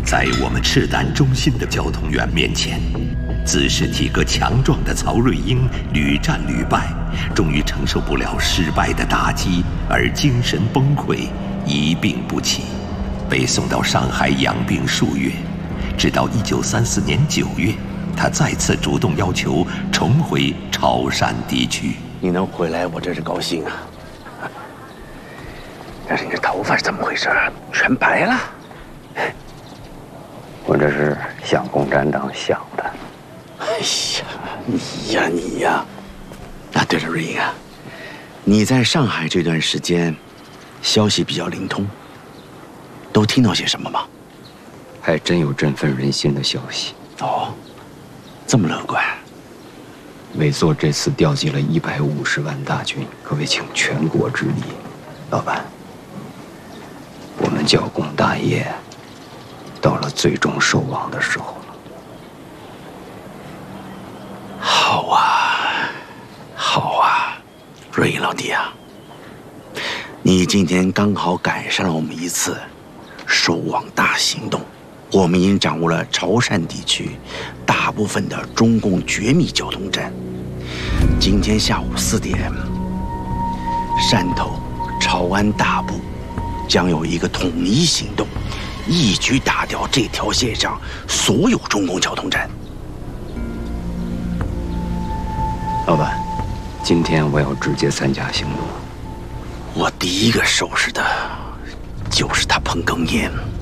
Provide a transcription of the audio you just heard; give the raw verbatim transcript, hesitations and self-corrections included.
在我们赤胆忠心的交通员面前，自恃体格强壮的曹瑞英屡战屡败，终于承受不了失败的打击，而精神崩溃，一病不起，被送到上海养病数月。直到一九三四年九月，他再次主动要求重回潮汕地区。 你能回来，我真是高兴啊！但是你这头发是怎么回事？全白了。 我这是想共产党想的。 哎呀，你呀你呀！啊，对了，瑞英啊，你在上海这段时间，消息比较灵通，都听到些什么吗？ 还真有振奋人心的消息。 哦，这么乐观。 伪作这次调集了一百五十万大军，可谓请全国之力。老板，我们剿共大业到了最终收网的时候了。 好啊，好啊，瑞英老弟啊，你今天刚好赶上了我们一次收网大行动。我们已经掌握了潮汕地区大部分的中共绝密交通站。今天下午四点，汕头、潮安大部将有一个统一行动，一举打掉这条线上所有中共交通站。 老板，今天我要直接参加行动。 我第一个收拾的就是他彭庚彦。